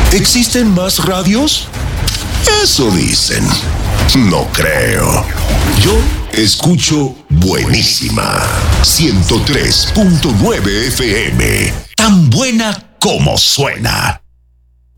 ¿Existen más radios? Eso dicen. No creo. Yo escucho Buenísima 103.9 FM. Tan buena como suena.